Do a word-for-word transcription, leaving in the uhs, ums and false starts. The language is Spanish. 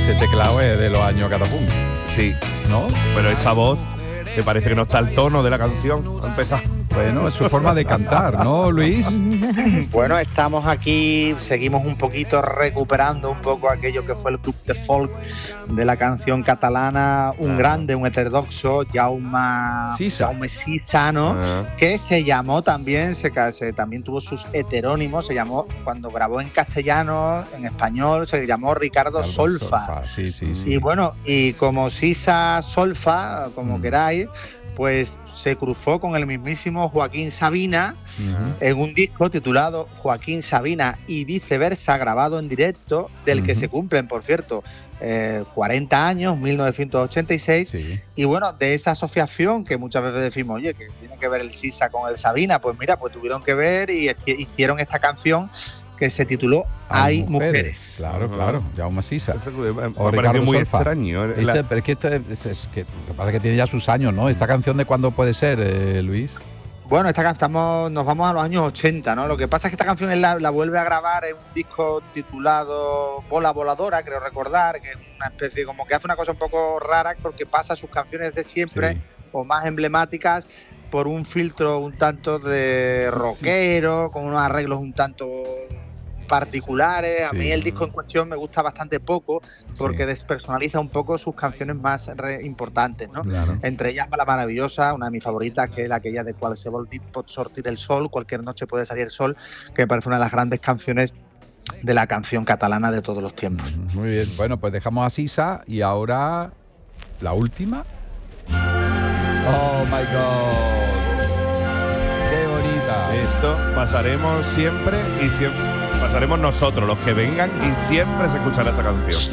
ese teclado es de los años Catapum. Sí, ¿no? Pero esa voz, me parece que no está el tono de la canción. Ha empezado. Bueno, es su forma de cantar, ¿no, Luis? Bueno, estamos aquí, seguimos un poquito recuperando un poco aquello que fue el club de folk de la canción catalana, un grande, un heterodoxo, Jaume Sisa, Jaume Sisa, ¿no? Ah. Que se llamó también, se, se también tuvo sus heterónimos, se llamó, cuando grabó en castellano, en español, se llamó Ricardo, Ricardo Solfa. Solfa. Sí, sí, sí. Y bueno, y como Sisa Solfa, como mm. queráis, pues se cruzó con el mismísimo Joaquín Sabina uh-huh. en un disco titulado Joaquín Sabina y viceversa, grabado en directo, del uh-huh. que se cumplen, por cierto, eh, cuarenta años, mil novecientos ochenta y seis, sí. Y bueno, de esa asociación que muchas veces decimos, oye, que tiene que ver el Sisa con el Sabina, pues mira, pues tuvieron que ver y hicieron esta canción que se tituló Hay, Hay mujeres. mujeres. Claro, uh-huh. claro, Jaume Sisa. O Ricardo muy Solfa. Extraño. Este, la... Pero es que esto es, es que, lo que pasa es que tiene ya sus años, ¿no? ¿Esta canción de cuándo puede ser, eh, Luis? Bueno, esta estamos, nos vamos a los años ochenta, ¿no? Lo que pasa es que esta canción él la, la vuelve a grabar en un disco titulado Bola Voladora, creo recordar, que es una especie, como que hace una cosa un poco rara porque pasa sus canciones de siempre, sí. o más emblemáticas, por un filtro un tanto de rockero, sí. con unos arreglos un tanto particulares. A sí. mí el disco en cuestión me gusta bastante poco porque sí. despersonaliza un poco sus canciones más re- importantes, ¿no? Claro. Entre ellas La Maravillosa, una de mis favoritas, que es aquella de Qualsevol dit pot sortir el sol, cualquier noche puede salir el sol, que me parece una de las grandes canciones de la canción catalana de todos los tiempos. Muy bien, bueno, pues dejamos a Sisa y ahora la última. Oh my God, qué bonita. Esto pasaremos siempre y siempre. Pasaremos nosotros, los que vengan, y siempre se escuchará esta canción.